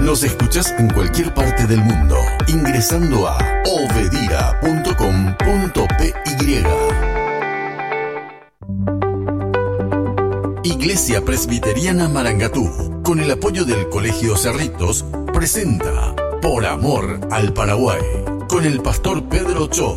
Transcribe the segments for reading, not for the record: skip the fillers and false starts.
Nos escuchás en cualquier parte del mundo ingresando a obedira.com.py. Iglesia Presbiteriana Marangatú, con el apoyo del Colegio Cerritos, presenta Por Amor al Paraguay, con el pastor Pedro Cho.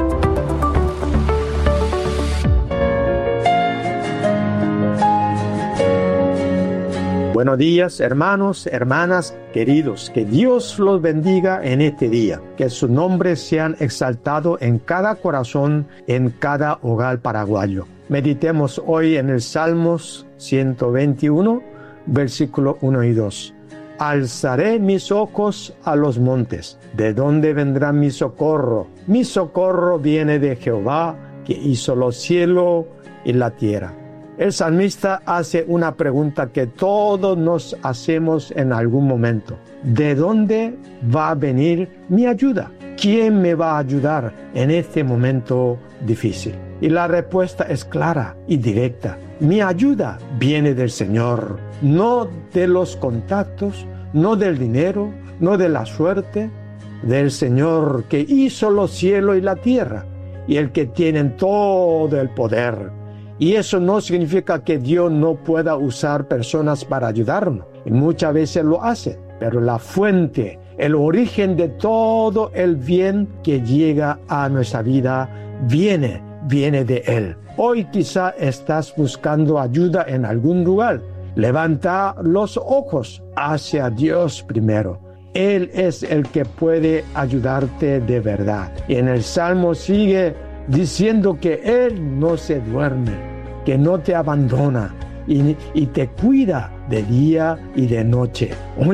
Buenos días, hermanos, hermanas, queridos. Que Dios los bendiga en este día. Que sus nombres sean exaltados en cada corazón, en cada hogar paraguayo. Meditemos hoy en el Salmos 121, versículos 1 y 2. Alzaré mis ojos a los montes. ¿De dónde vendrá mi socorro? Mi socorro viene de Jehová, que hizo los cielos y la tierra. El salmista hace una pregunta que todos nos hacemos en algún momento. ¿De dónde va a venir mi ayuda? ¿Quién me va a ayudar en este momento difícil? Y la respuesta es clara y directa. Mi ayuda viene del Señor, no de los contactos, no del dinero, no de la suerte, del Señor que hizo los cielos y la tierra y el que tiene todo el poder. Y eso no significa que Dios no pueda usar personas para ayudarnos. Y muchas veces lo hace. Pero la fuente, el origen de todo el bien que llega a nuestra vida, viene de Él. Hoy quizá estás buscando ayuda en algún lugar. Levanta los ojos hacia Dios primero. Él es el que puede ayudarte de verdad. Y en el Salmo sigue diciendo que Él no se duerme, que no te abandona y te cuida de día y de noche.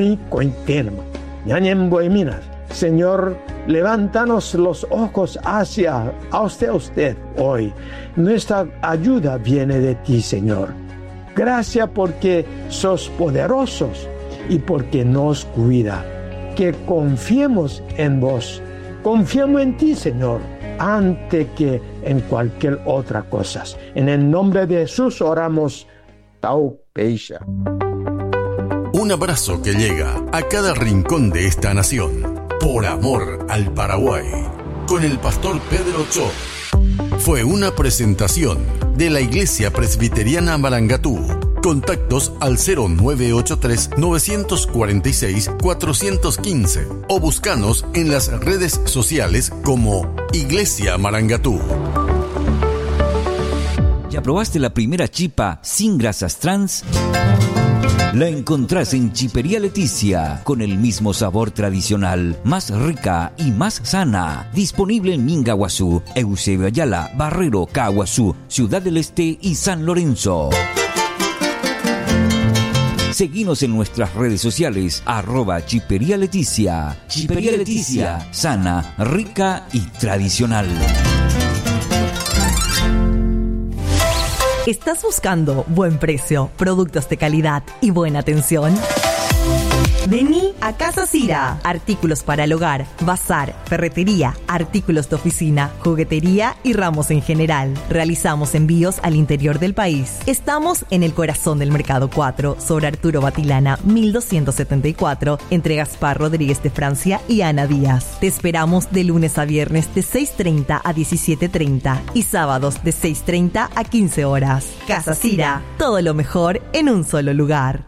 Señor, levántanos los ojos hacia usted hoy. Nuestra ayuda viene de ti, Señor. Gracias porque sos poderosos y porque nos cuida. Que confiemos en vos. Confiamos en ti, Señor, antes que en cualquier otra cosa. En el nombre de Jesús oramos. Tau Peisha. Un abrazo que llega a cada rincón de esta nación. Por amor al Paraguay, con el pastor Pedro Cho. Fue una presentación de la Iglesia Presbiteriana Marangatú. Contactos al 0983-946-415 o búscanos en las redes sociales como Iglesia Marangatú. ¿Ya probaste la primera chipa sin grasas trans? La encontrás en Chipería Leticia, con el mismo sabor tradicional, más rica y más sana. Disponible en Mingaguazú, Eusebio Ayala, Barrero, Caguazú, Ciudad del Este y San Lorenzo. Seguinos en nuestras redes sociales, @Chipería Leticia. Chipería Leticia, sana, rica y tradicional. ¿Estás buscando buen precio, productos de calidad y buena atención? Vení a Casa Cira. Artículos para el hogar, bazar, ferretería, artículos de oficina, juguetería y ramos en general. Realizamos envíos al interior del país. Estamos en el corazón del Mercado 4, sobre Arturo Batilana, 1274, entre Gaspar Rodríguez de Francia y Ana Díaz. Te esperamos de lunes a viernes de 6:30 a 17:30 y sábados de 6:30 a 15 horas. Casa Cira, todo lo mejor en un solo lugar.